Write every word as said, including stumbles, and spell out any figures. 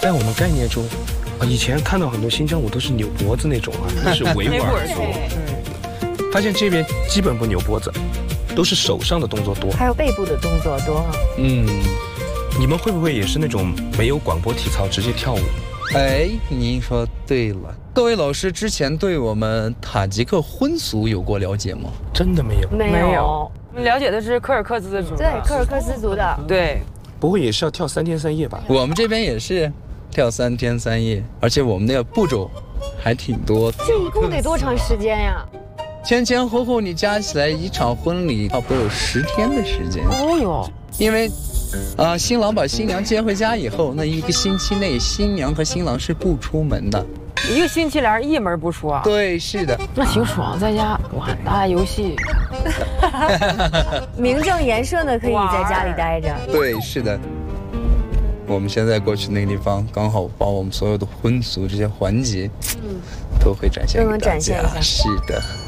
在我们概念中，啊，以前看到很多新疆舞都是扭脖子那种啊，那是维吾尔族。嗯，发现这边基本不扭脖子，都是手上的动作多， 还有背部的动作多。 嗯，你们会不会也是那种没有广播体操直接跳舞？ 哎，您说对了。各位老师之前对我们塔吉克婚俗有过了解吗？ 真的没有， 没有。 我们了解的是柯尔克孜族的， 对，柯尔克孜族的， 对。 不会也是要跳三天三夜吧？ 我们这边也是跳三天三夜，而且我们那个步骤还挺多。 这一共得多长时间呀？ 前前后后你加起来一场婚礼差不多有十天的时间。 哦哟， 因为啊、呃，新郎把新娘接回家以后，那一个星期内新娘和新郎是不出门的。 一个星期俩人一门不出啊？ 对，是的。 那挺爽，在家哇打游戏， 名正言顺的可以在家里待着。 对，是的。我们现在过去那个地方，刚好把我们所有的婚俗这些环节，嗯，都会展现给大家。 都能展现一下。 是的。